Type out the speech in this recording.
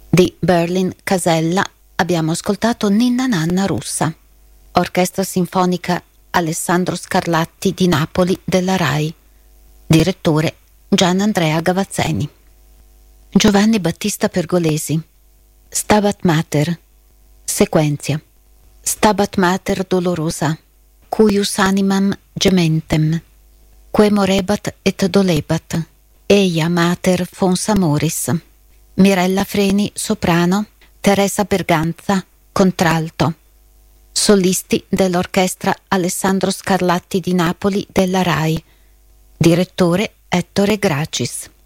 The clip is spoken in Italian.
Di Berlin Casella abbiamo ascoltato Ninna Nanna Russa, Orchestra Sinfonica Alessandro Scarlatti di Napoli della RAI, direttore Gian Andrea Gavazzeni. Giovanni Battista Pergolesi, Stabat Mater, sequenzia. Stabat Mater dolorosa, cuius animam gementem, que morebat et dolebat, eia mater fons amoris. Mirella Freni, soprano, Teresa Berganza, contralto. Solisti dell'Orchestra Alessandro Scarlatti di Napoli della RAI, direttore Ettore Gracis.